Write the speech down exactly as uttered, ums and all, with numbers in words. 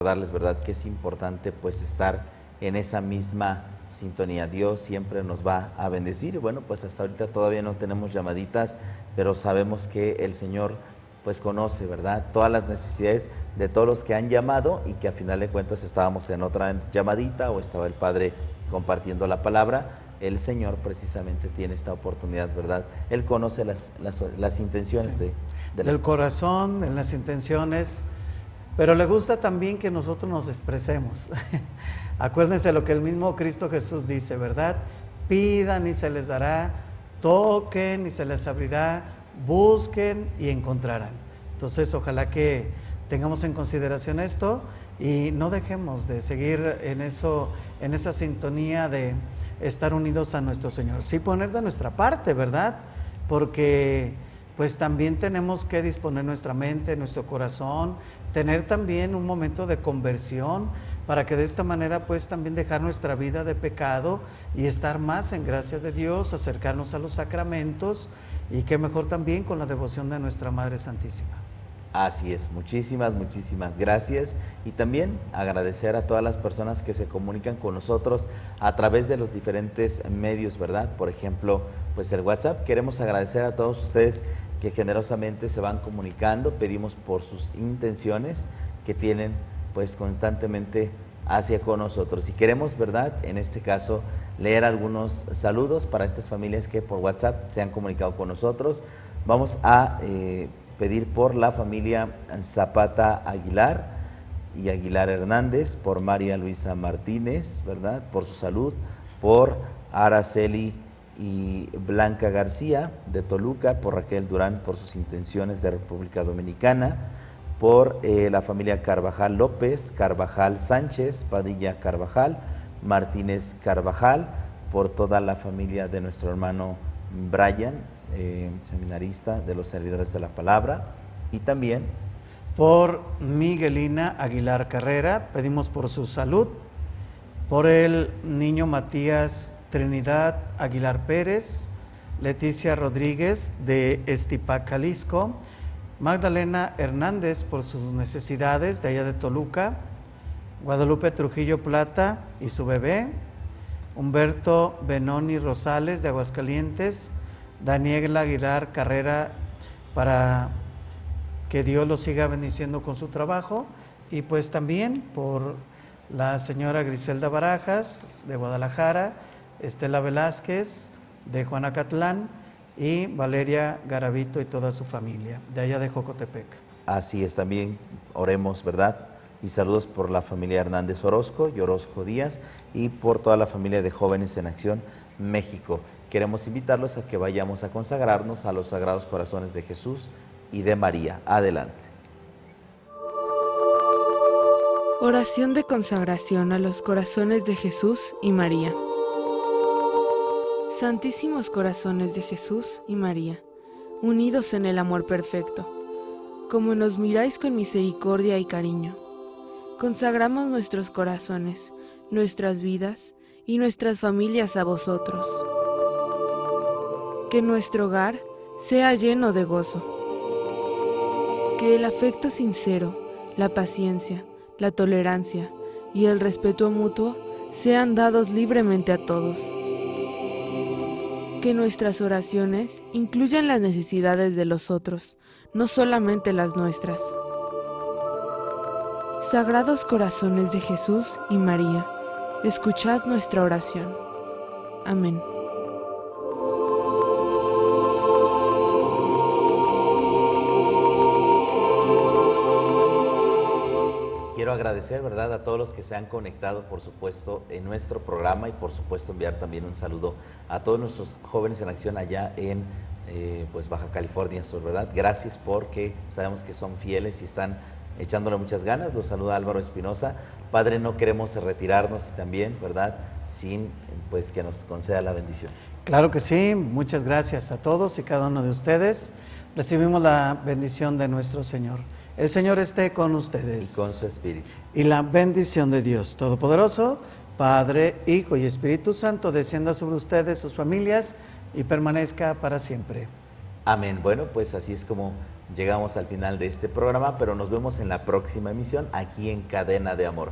recordarles, ¿verdad?, que es importante pues estar en esa misma sintonía. Dios siempre nos va a bendecir y bueno, pues hasta ahorita todavía no tenemos llamaditas, pero sabemos que el Señor pues conoce, ¿verdad?, todas las necesidades de todos los que han llamado y que a final de cuentas estábamos en otra llamadita o estaba el Padre compartiendo la palabra. El Señor precisamente tiene esta oportunidad, ¿verdad? Él conoce las, las, las intenciones sí. de, de del corazón, en las intenciones, pero le gusta también que nosotros nos expresemos. Acuérdense lo que el mismo Cristo Jesús dice, ¿verdad? Pidan y se les dará, toquen y se les abrirá, busquen y encontrarán. Entonces, ojalá que tengamos en consideración esto y no dejemos de seguir en eso, en esa sintonía de estar unidos a nuestro Señor. Sí, poner de nuestra parte, ¿verdad? Porque pues también tenemos que disponer nuestra mente, nuestro corazón, tener también un momento de conversión para que de esta manera pues también dejar nuestra vida de pecado y estar más en gracia de Dios, acercarnos a los sacramentos y qué mejor también con la devoción de nuestra Madre Santísima. Así es, muchísimas, muchísimas gracias y también agradecer a todas las personas que se comunican con nosotros a través de los diferentes medios, ¿verdad? Por ejemplo, pues el WhatsApp. Queremos agradecer a todos ustedes que generosamente se van comunicando, pedimos por sus intenciones que tienen pues constantemente hacia con nosotros. Y queremos, ¿verdad?, en este caso, leer algunos saludos para estas familias que por WhatsApp se han comunicado con nosotros. Vamos a eh, pedir por la familia Zapata Aguilar y Aguilar Hernández, por María Luisa Martínez, ¿verdad?, por su salud, por Araceli y Blanca García de Toluca, por Raquel Durán, por sus intenciones de República Dominicana, por eh, la familia Carvajal López, Carvajal Sánchez, Padilla Carvajal, Martínez Carvajal, por toda la familia de nuestro hermano Brian, eh, seminarista de los servidores de la palabra, y también por Miguelina Aguilar Carrera, pedimos por su salud, por el niño Matías Trinidad Aguilar Pérez, Leticia Rodríguez de Estipac, Jalisco, Magdalena Hernández por sus necesidades de allá de Toluca, Guadalupe Trujillo Plata y su bebé, Humberto Benoni Rosales de Aguascalientes, Daniela Aguilar Carrera para que Dios los siga bendiciendo con su trabajo y pues también por la señora Griselda Barajas de Guadalajara, Estela Velázquez de Juanacatlán y Valeria Garavito y toda su familia, de allá de Jocotepec. Así es, también oremos, ¿verdad? Y saludos por la familia Hernández Orozco y Orozco Díaz y por toda la familia de Jóvenes en Acción México. Queremos invitarlos a que vayamos a consagrarnos a los Sagrados Corazones de Jesús y de María. Adelante. Oración de consagración a los corazones de Jesús y María. Santísimos corazones de Jesús y María, unidos en el amor perfecto, como nos miráis con misericordia y cariño, consagramos nuestros corazones, nuestras vidas y nuestras familias a vosotros. Que nuestro hogar sea lleno de gozo. Que el afecto sincero, la paciencia, la tolerancia y el respeto mutuo sean dados libremente a todos. Que nuestras oraciones incluyan las necesidades de los otros, no solamente las nuestras. Sagrados corazones de Jesús y María, escuchad nuestra oración. Amén. Quiero agradecer, ¿verdad?, a todos los que se han conectado, por supuesto, en nuestro programa y, por supuesto, enviar también un saludo a todos nuestros jóvenes en acción allá en eh, pues Baja California Sur, ¿verdad? Gracias porque sabemos que son fieles y están echándole muchas ganas. Los saluda Álvaro Espinosa. Padre, no queremos retirarnos también, ¿verdad?, sin pues que nos conceda la bendición. Claro que sí, muchas gracias a todos y cada uno de ustedes. Recibimos la bendición de nuestro Señor. El Señor esté con ustedes. Y con su espíritu. Y la bendición de Dios Todopoderoso, Padre, Hijo y Espíritu Santo, descienda sobre ustedes, sus familias, y permanezca para siempre. Amén. Bueno, pues así es como llegamos al final de este programa, pero nos vemos en la próxima emisión aquí en Cadena de Amor.